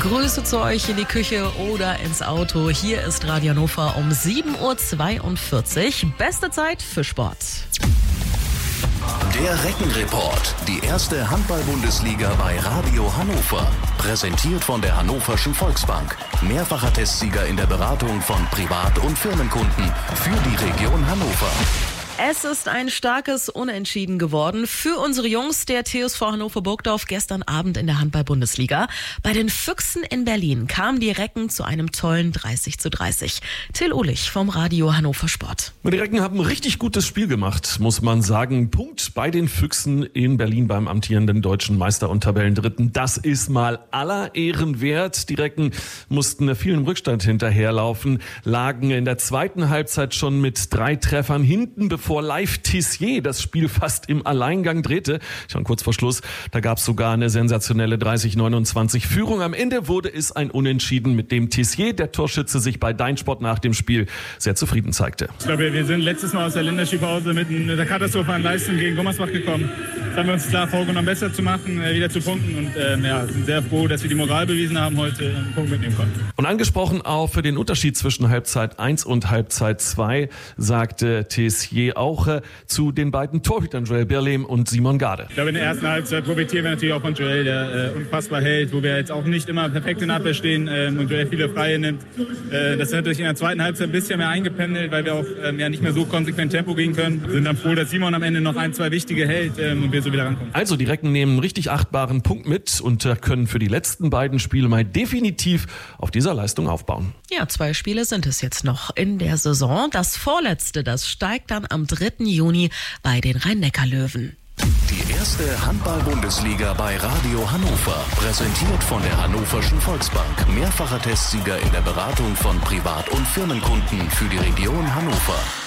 Grüße zu euch in die Küche oder ins Auto. Hier ist Radio Hannover um 7.42 Uhr. Beste Zeit für Sport. Der Reckenreport, die erste Handball-Bundesliga bei Radio Hannover. Präsentiert von der Hannoverschen Volksbank. Mehrfacher Testsieger in der Beratung von Privat- und Firmenkunden für die Region Hannover. Es ist ein starkes Unentschieden geworden für unsere Jungs der TSV Hannover-Burgdorf gestern Abend in der Handball-Bundesliga. Bei den Füchsen in Berlin kamen die Recken zu einem tollen 30:30. Till Uhlich vom Radio Hannover Sport. Die Recken haben ein richtig gutes Spiel gemacht, muss man sagen. Punkt bei den Füchsen in Berlin beim amtierenden deutschen Meister und Tabellendritten. Das ist mal aller Ehren wert. Die Recken mussten viel im Rückstand hinterherlaufen, lagen in der zweiten Halbzeit schon mit 3 Treffern hinten, bevor Live Tissier das Spiel fast im Alleingang drehte. Schon kurz vor Schluss, da gab es sogar eine sensationelle 30:29 Führung. Am Ende wurde es ein Unentschieden, mit dem Tissier, der Torschütze, sich bei Deinsport nach dem Spiel sehr zufrieden zeigte. Ich glaube, wir sind letztes Mal aus der Länderspielpause mit einer katastrophalen Leistung gegen Gummersbach gekommen. Das haben wir uns klar vorgenommen, besser zu machen, wieder zu punkten und sind sehr froh, dass wir die Moral bewiesen haben, heute einen Punkt mitnehmen konnten. Und angesprochen auch für den Unterschied zwischen Halbzeit 1 und Halbzeit 2 sagte Tissier auch zu den beiden Torhütern Joel Birlehm und Simon Gade. Ich glaube, in der ersten Halbzeit profitieren wir natürlich auch von Joel, der unfassbar hält, wo wir jetzt auch nicht immer perfekt in der Abwehr stehen und Joel viele Freie nimmt. Das ist natürlich in der zweiten Halbzeit ein bisschen mehr eingependelt, weil wir auch nicht mehr so konsequent Tempo gehen können. Wir sind dann froh, dass Simon am Ende noch 1, 2 wichtige hält und wir so wieder rankommen. Also die Recken nehmen einen richtig achtbaren Punkt mit und können für die letzten beiden Spiele mal definitiv auf dieser Leistung aufbauen. Ja, 2 Spiele sind es jetzt noch in der Saison. Das vorletzte, das steigt dann am 3. Juni bei den Rhein-Neckar-Löwen. Die erste Handball-Bundesliga bei Radio Hannover. Präsentiert von der Hannoverschen Volksbank. Mehrfacher Testsieger in der Beratung von Privat- und Firmenkunden für die Region Hannover.